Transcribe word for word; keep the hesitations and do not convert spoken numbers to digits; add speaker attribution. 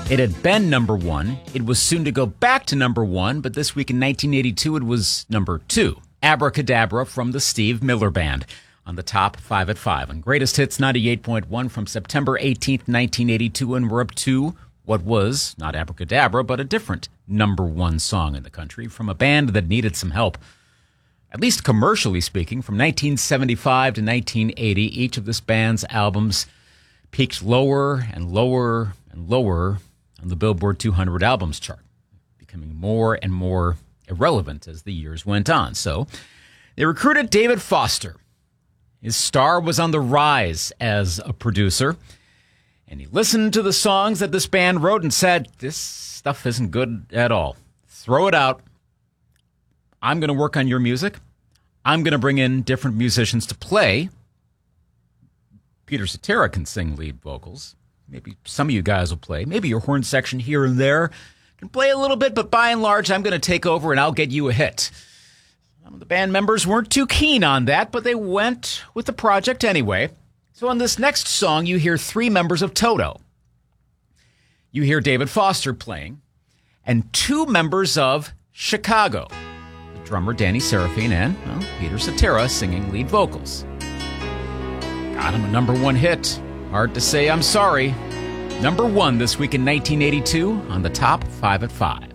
Speaker 1: It had been number one. It was soon to go back to number one, but this week in nineteen eighty-two, it was number two. Abracadabra from the Steve Miller Band on the top five at five. On Greatest Hits ninety-eight point one from September eighteenth, nineteen eighty-two, and we're up to what was, not Abracadabra, but a different number one song in the country from a band that needed some help. At least commercially speaking, from nineteen seventy-five to nineteen eighty, each of this band's albums peaked lower and lower and lower on the Billboard two hundred albums chart, becoming more and more irrelevant as the years went on. So they recruited David Foster. His star was on the rise as a producer, and he listened to the songs that this band wrote and said, this stuff isn't good at all. Throw it out. I'm going to work on your music. I'm going to bring in different musicians to play. Peter Cetera can sing lead vocals. Maybe some of you guys will play. Maybe your horn section here and there can play a little bit, but by and large, I'm going to take over and I'll get you a hit. Some of the band members weren't too keen on that, but they went with the project anyway. So on this next song, you hear three members of Toto. You hear David Foster playing, and two members of Chicago. The drummer Danny Seraphine and, well, Peter Cetera singing lead vocals. Got him a number one hit. Hard to say I'm sorry. Number one this week in nineteen eighty-two on the top five at five.